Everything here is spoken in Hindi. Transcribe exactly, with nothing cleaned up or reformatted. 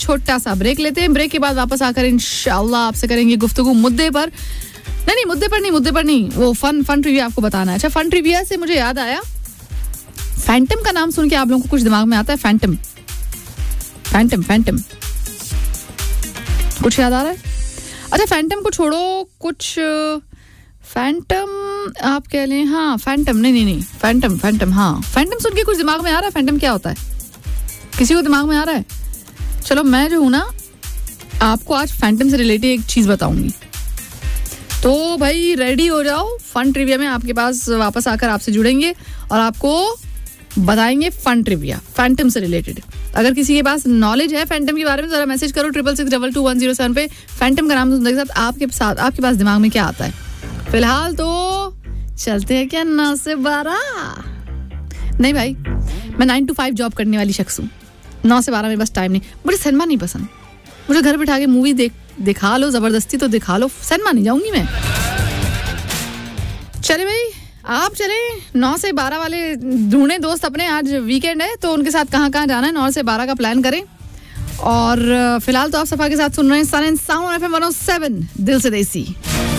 छोटा सा ब्रेक लेते हैं. ब्रेक के बाद वापस आकर इंशाल्लाह आपसे करेंगे गुफ्तगू मुद्दे पर. नहीं नहीं मुद्दे पर नहीं मुद्दे पर नहीं वो फन फन ट्रिविया आपको बताना है. अच्छा, फन ट्रिविया से मुझे याद आया, फैंटम का नाम सुन के आप लोगों को कुछ दिमाग में आता है? फैंटम फैंटम फैंटम कुछ याद आ रहा है? अच्छा, फैंटम को छोड़ो, कुछ फैंटम आप कह लें. हाँ फैंटम, नहीं नहीं नहीं फैंटम फैंटम हाँ फैंटम सुन के कुछ दिमाग में आ रहा है? फैंटम क्या होता है? किसी को दिमाग में आ रहा है? चलो मैं जो हूं ना आपको आज फैंटम से रिलेटेड एक चीज बताऊंगी, तो भाई रेडी हो जाओ. फन ट्रिविया में आपके पास वापस आकर आपसे जुड़ेंगे और आपको बताएंगे फन ट्रिविया फैंटम से रिलेटेड. अगर किसी के पास नॉलेज है फैंटम के बारे में जरा मैसेज करो triple six double two one zero seven पे. फैंटम का नाम सुनने के साथ आपके साथ आपके पास दिमाग में क्या आता है? फिलहाल तो चलते हैं क्या नौ से बारह? नहीं भाई, मैं नाइन टू फाइव जॉब करने वाली शख्स हूँ. नौ से बारह मेरे पास टाइम नहीं. मुझे सिनेमा नहीं पसंद. मुझे घर बैठा के मूवी देख दिखा लो, जबरदस्ती तो दिखा लो, सिनेमा नहीं जाऊंगी मैं. चले भाई आप चले. नौ से बारह वाले ढूंढे दोस्त अपने, आज वीकेंड है तो उनके साथ कहाँ कहाँ जाना है. नौ से बारह का प्लान करें. और फिलहाल तो आप सफा के साथ सुन रहे हैं सन and sound FM one O seven दिल से देसी.